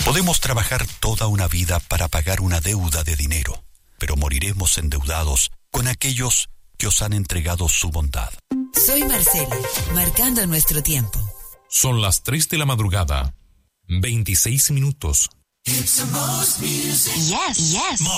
Podemos trabajar toda una vida para pagar una deuda de dinero, pero moriremos endeudados con aquellos que os han entregado su bondad. Soy Marcela, marcando nuestro tiempo. Son las 3 de la madrugada, 26 minutos. Yes, yes.